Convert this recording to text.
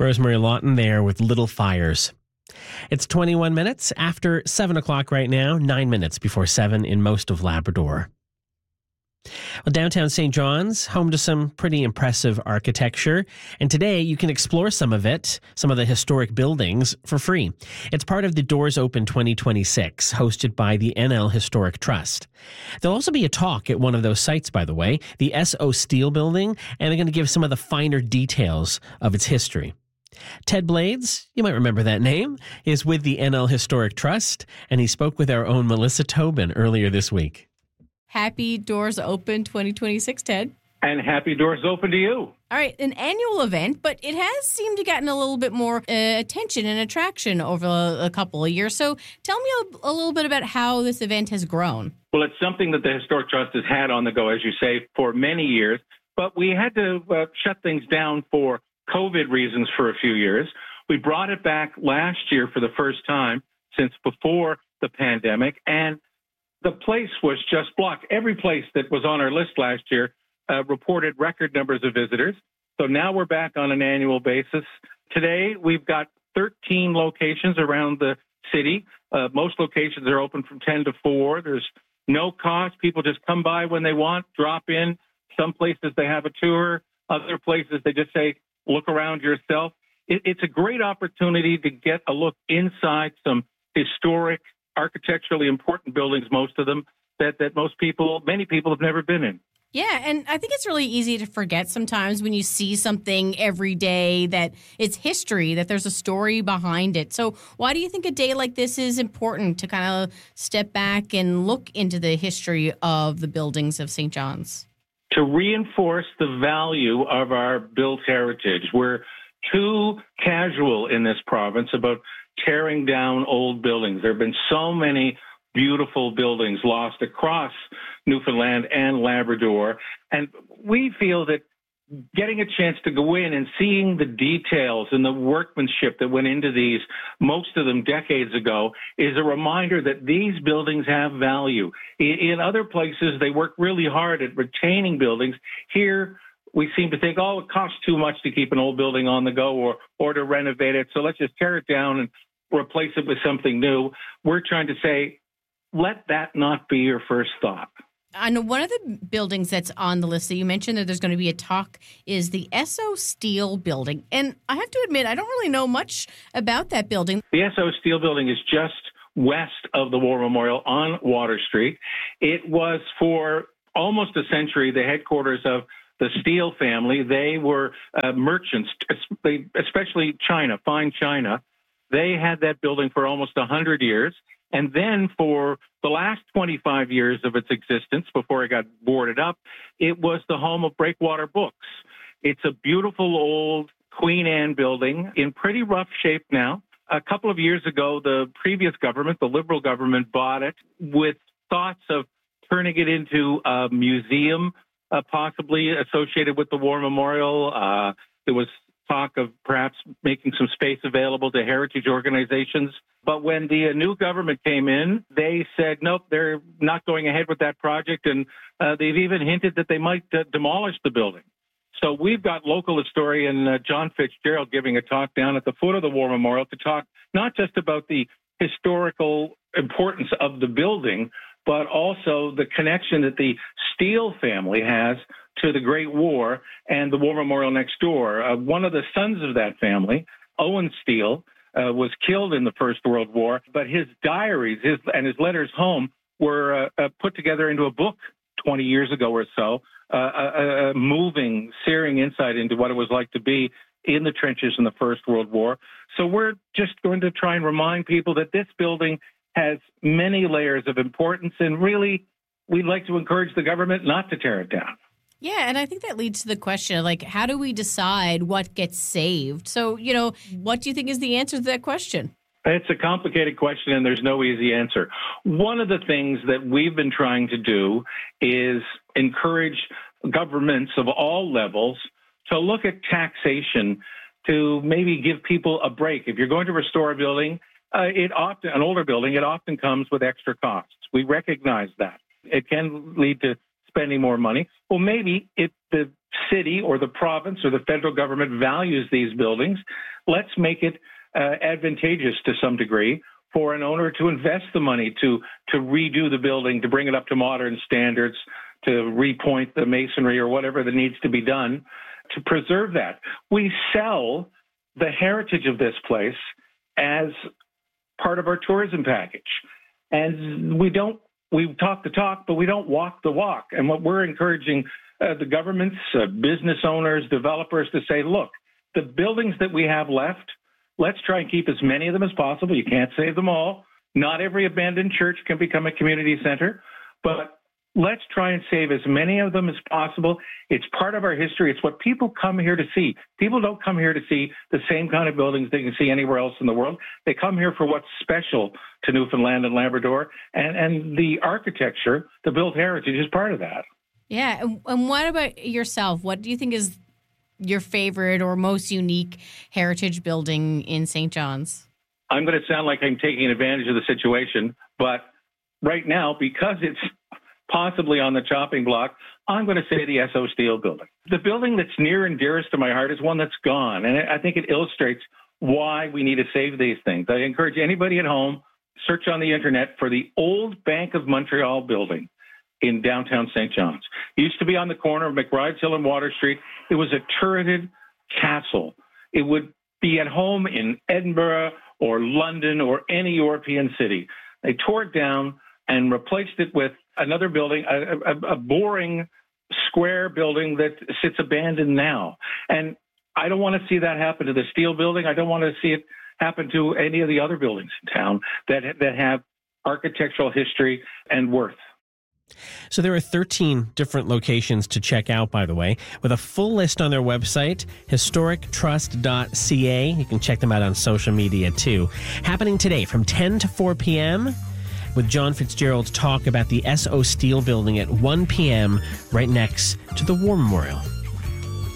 Rosemary Lawton there with Little Fires. It's 21 minutes after 7 o'clock right now, 9 minutes before 7 in most of Labrador. Well, downtown St. John's, home to some pretty impressive architecture. And today you can explore some of it, some of the historic buildings, for free. It's part of the Doors Open 2026, hosted by the NL Historic Trust. There'll also be a talk at one of those sites, by the way, the S.O. Steele Building, and they're going to give some of the finer details of its history. Ted Blades, you might remember that name, is with the NL Historic Trust, and he spoke with our own Melissa Tobin earlier this week. Happy Doors Open 2026, Ted. And happy Doors Open to you. All right, an annual event, but it has seemed to gotten a little bit more attention and attraction over a couple of years. So tell me a little bit about how this event has grown. Well, it's something that the Historic Trust has had on the go, as you say, for many years. But we had to shut things down for COVID reasons for a few years. We brought it back last year for the first time since before the pandemic, and the place was just blocked. Every place that was on our list last year reported record numbers of visitors. So now we're back on an annual basis. Today, we've got 13 locations around the city. Most locations are open from 10 to 4. There's no cost. People just come by when they want, drop in. Some places they have a tour. Other places they just say, look around yourself. It's a great opportunity to get a look inside some historic, architecturally important buildings, most of them, that many people have never been in. Yeah, and I think it's really easy to forget sometimes when you see something every day that it's history, that there's a story behind it. So why do you think a day like this is important to kind of step back and look into the history of the buildings of St. John's? To reinforce the value of our built heritage. We're too casual in this province about tearing down old buildings. There have been so many beautiful buildings lost across Newfoundland and Labrador. And we feel that getting a chance to go in and seeing the details and the workmanship that went into these, most of them decades ago, is a reminder that these buildings have value. In other places, they work really hard at retaining buildings. Here, we seem to think, it costs too much to keep an old building on the go or to renovate it, so let's just tear it down and replace it with something new. We're trying to say, let that not be your first thought. I know one of the buildings that's on the list that you mentioned that there's going to be a talk is the S.O. Steele Building. And I have to admit, I don't really know much about that building. The S.O. Steele Building is just west of the War Memorial on Water Street. It was for almost a century the headquarters of the Steele family. They were merchants, especially China, fine China. They had that building for almost 100 years. And then for the last 25 years of its existence, before it got boarded up, it was the home of Breakwater Books. It's a beautiful old Queen Anne building in pretty rough shape now. A couple of years ago, the previous government, the Liberal government, bought it with thoughts of turning it into a museum, possibly associated with the War Memorial. There was talk of perhaps making some space available to heritage organizations. But when the new government came in, they said, nope, they're not going ahead with that project. And they've even hinted that they might demolish the building. So we've got local historian John Fitzgerald giving a talk down at the foot of the War Memorial to talk not just about the historical importance of the building, but also the connection that the Steele family has to the Great War and the War Memorial next door. One of the sons of that family, Owen Steele, was killed in the First World War, but his diaries and his letters home were put together into a book 20 years ago or so, a moving, searing insight into what it was like to be in the trenches in the First World War. So we're just going to try and remind people that this building has many layers of importance, and really, we'd like to encourage the government not to tear it down. Yeah, and I think that leads to the question, like, how do we decide what gets saved? So, what do you think is the answer to that question? It's a complicated question, and there's no easy answer. One of the things that we've been trying to do is encourage governments of all levels to look at taxation to maybe give people a break. If you're going to restore a building, an older building, it often comes with extra costs. We recognize that. It can lead to spending more money. Well, maybe if the city or the province or the federal government values these buildings, let's make it advantageous to some degree for an owner to invest the money to redo the building, to bring it up to modern standards, to repoint the masonry or whatever that needs to be done to preserve that. We sell the heritage of this place as part of our tourism package. And we talk the talk, but we don't walk the walk. And what we're encouraging the governments, business owners, developers to say, look, the buildings that we have left, let's try and keep as many of them as possible. You can't save them all. Not every abandoned church can become a community center, but let's try and save as many of them as possible. It's part of our history. It's what people come here to see. People don't come here to see the same kind of buildings they can see anywhere else in the world. They come here for what's special to Newfoundland and Labrador, and the architecture, the built heritage is part of that. Yeah. And what about yourself? What do you think is your favorite or most unique heritage building in St. John's? I'm going to sound like I'm taking advantage of the situation, but right now, because it's possibly on the chopping block, I'm going to say the SO Steel building. The building that's near and dearest to my heart is one that's gone, and I think it illustrates why we need to save these things. I encourage anybody at home, search on the internet for the old Bank of Montreal building in downtown St. John's. It used to be on the corner of McBride's Hill and Water Street. It was a turreted castle. It would be at home in Edinburgh or London or any European city. They tore it down and replaced it with another building, a boring square building that sits abandoned now. And I don't want to see that happen to the Steel building. I don't want to see it happen to any of the other buildings in town that have architectural history and worth. So there are 13 different locations to check out, by the way, with a full list on their website, historictrust.ca. You can check them out on social media, too. Happening today from 10 to 4 p.m. with John Fitzgerald's talk about the SO Steel building at 1 p.m. right next to the War Memorial.